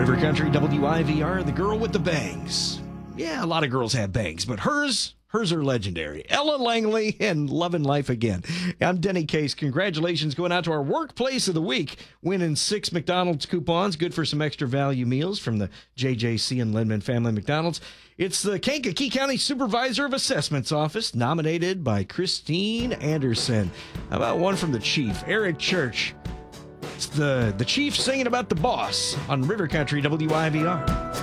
River Country WIVR, the girl with the bangs. Yeah, a lot of girls have bangs, but hers are legendary. Ella Langley and Lovin' Life Again. I'm Denny Case. Congratulations going out to our Workplace of the Week, winning 6 McDonald's coupons, good for some extra value meals from the JJC and Lindman Family McDonald's. It's the Kankakee County Supervisor of Assessments Office, nominated by Christine Anderson. How about one from the Chief, Eric Church? It's the Chief singing about the boss on River Country WIVR.